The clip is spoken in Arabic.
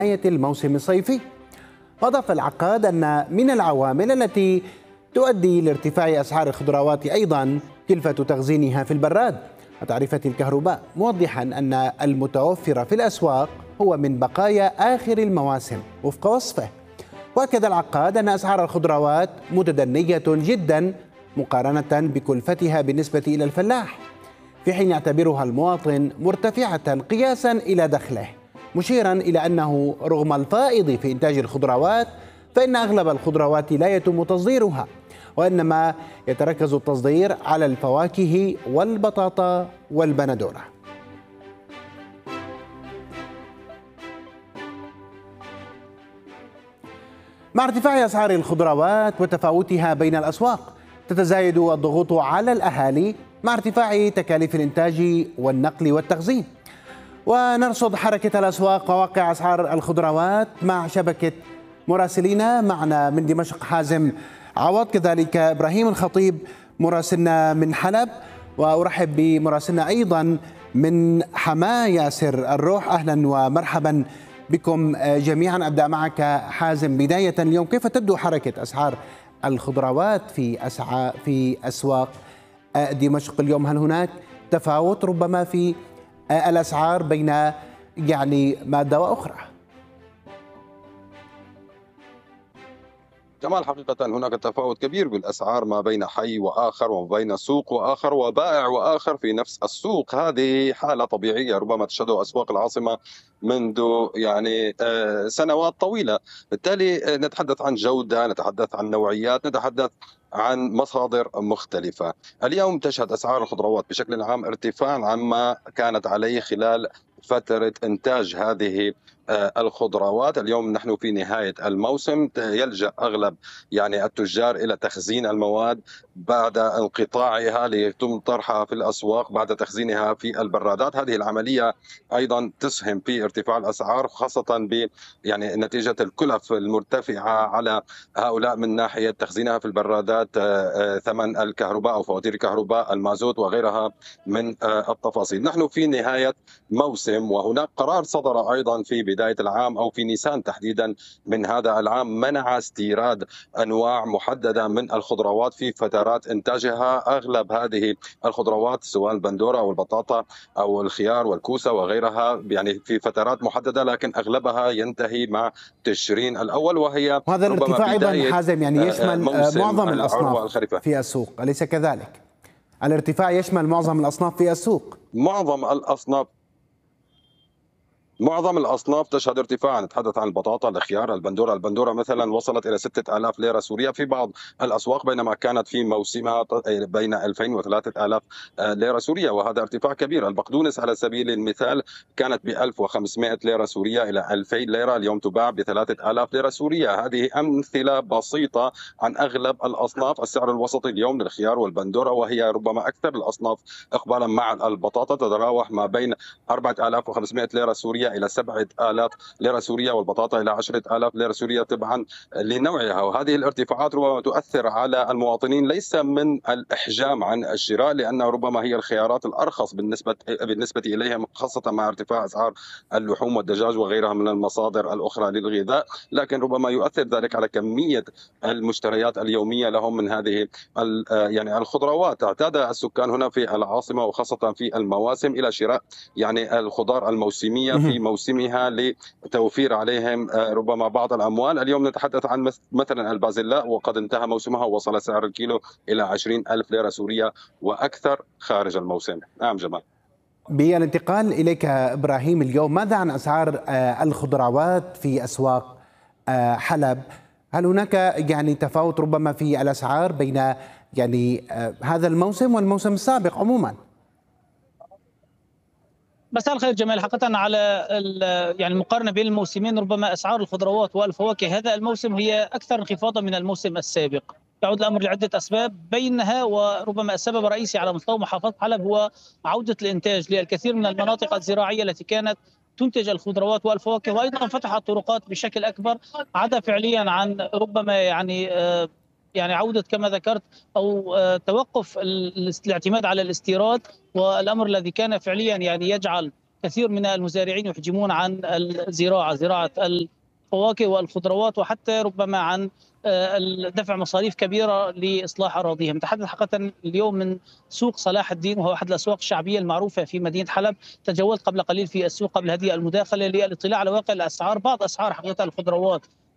نهاية الموسم الصيفي. أضاف العقاد أن من العوامل التي تؤدي لارتفاع أسعار الخضروات أيضا كلفة تخزينها في البراد وتعرفة الكهرباء، موضحا أن المتوفر في الأسواق هو من بقايا آخر المواسم وفق وصفه. وأكد العقاد أن أسعار الخضروات متدنية جدا مقارنة بكلفتها بالنسبة إلى الفلاح، في حين يعتبرها المواطن مرتفعة قياسا إلى دخله، مشيرا إلى أنه رغم الفائض في إنتاج الخضروات فإن أغلب الخضروات لا يتم تصديرها، وإنما يتركز التصدير على الفواكه والبطاطا والبندورة. مع ارتفاع أسعار الخضروات وتفاوتها بين الأسواق، تتزايد الضغوط على الأهالي مع ارتفاع تكاليف الإنتاج والنقل والتخزين. ونرصد حركة الأسواق وواقع أسعار الخضروات مع شبكة مراسلينا. معنا من دمشق حازم عوض، كذلك إبراهيم الخطيب مراسلنا من حلب، وأرحب بمراسلنا أيضا من حماة ياسر الروح. أهلا ومرحبا بكم جميعا. أبدأ معك حازم بداية، اليوم كيف تبدو حركة أسعار الخضروات في أسواق دمشق اليوم؟ هل هناك تفاوت ربما في الأسعار بين مادة وأخرى؟ جمال، حقيقة هناك تفاوت كبير بالأسعار ما بين حي وآخر وما بين سوق وآخر وبائع وآخر في نفس السوق. هذه حالة طبيعية ربما تشهدها أسواق العاصمة منذ سنوات طويلة. بالتالي نتحدث عن جودة، نتحدث عن نوعيات، نتحدث عن مصادر مختلفة. اليوم تشهد أسعار الخضروات بشكل عام ارتفاع عما كانت عليه خلال فترة إنتاج هذه الخضروات. اليوم نحن في نهاية الموسم، يلجأ أغلب التجار إلى تخزين المواد بعد انقطاعها ليتم طرحها في الأسواق بعد تخزينها في البرادات. هذه العملية أيضا تسهم في ارتفاع الأسعار، خاصة نتيجة الكلف المرتفعة على هؤلاء من ناحية تخزينها في البرادات، ثمن الكهرباء أو فواتير الكهرباء، المازوت وغيرها من التفاصيل. نحن في نهاية موسم، وهناك قرار صدر أيضا في بداية العام أو في نيسان تحديدا من هذا العام منع استيراد أنواع محددة من الخضروات في فترات إنتاجها. أغلب هذه الخضروات سواء البندورة أو البطاطا أو الخيار والكوسة وغيرها في فترات محددة، لكن أغلبها ينتهي مع تشرين الأول، وهي وهذا الارتفاع أيضا حازم يشمل معظم الأصناف في السوق، أليس كذلك؟ الارتفاع يشمل معظم الأصناف في السوق. معظم الأصناف تشهد ارتفاعا. نتحدث عن البطاطا، الخيار، البندورة مثلا وصلت إلى 6000 ليرة سورية في بعض الأسواق، بينما كانت في موسمها بين 2000 و 3000 ليرة سورية، وهذا ارتفاع كبير. البقدونس على سبيل المثال كانت ب 1500 ليرة سورية إلى 2000 ليرة، اليوم تباع ب 3000 ليرة سورية. هذه أمثلة بسيطة عن أغلب الأصناف. السعر الوسطي اليوم للخيار والبندورة، وهي ربما أكثر الأصناف إقبالا مع البطاطا، تتراوح ما بين 4500 ليرة سورية إلى 7000 ليرة سورية، والبطاطا إلى 10000 ليرة سورية تبعا لنوعها. وهذه الارتفاعات ربما تؤثر على المواطنين، ليس من الإحجام عن الشراء، لأنها ربما هي الخيارات الأرخص بالنسبة إليهم، خاصة مع ارتفاع أسعار اللحوم والدجاج وغيرها من المصادر الأخرى للغذاء، لكن ربما يؤثر ذلك على كمية المشتريات اليومية لهم من هذه الخضروات. اعتاد السكان هنا في العاصمة وخاصة في المواسم إلى شراء الخضار الموسمية في موسمها لتوفير عليهم ربما بعض الأموال. اليوم نتحدث عن مثلا البازلاء، وقد انتهى موسمها ووصل سعر الكيلو إلى 20,000 ليرة سورية وأكثر خارج الموسم. نعم جمال. بالانتقال إليك إبراهيم، اليوم ماذا عن أسعار الخضروات في أسواق حلب؟ هل هناك تفاوت ربما في الأسعار بين هذا الموسم والموسم السابق عموما؟ مساء الخير جمال. حقيقة على المقارنة بين الموسمين، ربما أسعار الخضروات والفواكه هذا الموسم هي أكثر انخفاضا من الموسم السابق. يعود الأمر لعدة أسباب، بينها وربما السبب الرئيسي على مستوى محافظة حلب هو عودة الإنتاج للكثير من المناطق الزراعية التي كانت تنتج الخضروات والفواكه، وأيضا فتح الطرقات بشكل أكبر، عدا فعليا عن ربما عودة كما ذكرت أو توقف الاعتماد على الاستيراد، والأمر الذي كان فعليا يجعل كثير من المزارعين يحجمون عن الزراعة، زراعة الفواكه والخضروات، وحتى ربما عن دفع مصاريف كبيرة لإصلاح أراضيهم. نتحدث حقيقة اليوم من سوق صلاح الدين، وهو أحد الأسواق الشعبية المعروفة في مدينة حلب. تجولت قبل قليل في السوق قبل هذه المداخلة للاطلاع على واقع الأسعار، بعض أسعار حقيقة الخضروات